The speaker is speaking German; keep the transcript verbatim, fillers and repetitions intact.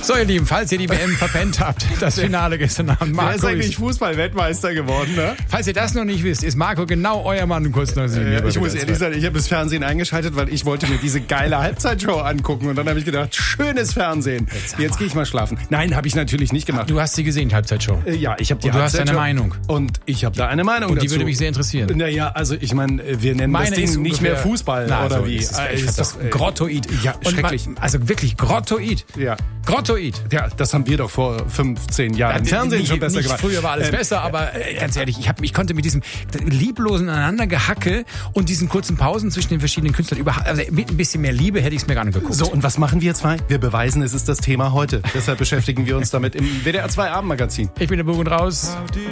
So, ihr Lieben, falls ihr die W M verpennt habt, das Finale gestern Abend. Marco Marco ist eigentlich ist, Fußball-Weltmeister geworden, ne? falls ihr das noch nicht wisst, ist Marco genau euer Mann kurz nach sieben. Äh, ich muss ehrlich sagen, ich habe das Fernsehen eingeschaltet, weil ich wollte mir diese geile Halbzeitshow angucken. Und dann habe ich gedacht, schönes Fernsehen. Jetzt, Jetzt gehe ich mal schlafen. Nein, habe ich natürlich nicht gemacht. Du hast sie gesehen, die Halbzeitshow. Äh, ja, ich habe die Und du hast Halbzeitshow. deine Meinung. Und ich habe da eine Meinung Und die dazu. würde mich sehr interessieren. Naja, also ich meine, wir nennen Meine das Ding ist nicht ungefähr- mehr Fußball, Na, oder so wie? ist es. Äh, Ich fand das doch, äh, grottoid. Ja, Und schrecklich. Man, also wirklich grottoid. Ja. Grottoid. Ja, das haben wir doch vor fünfzehn Jahren im Fernsehen nicht, schon besser nicht gemacht. Früher war alles Ähm, besser, aber äh, ganz ehrlich, ich, hab, ich konnte mit diesem lieblosen Aneinandergehacke und diesen kurzen Pausen zwischen den verschiedenen Künstlern überhaupt, also mit ein bisschen mehr Liebe hätte ich es mir gar nicht geguckt. So, und was machen wir zwei? Wir beweisen, es ist das Thema heute. Deshalb beschäftigen wir uns damit im W D R zwei Abendmagazin. Ich bin der Bug und raus.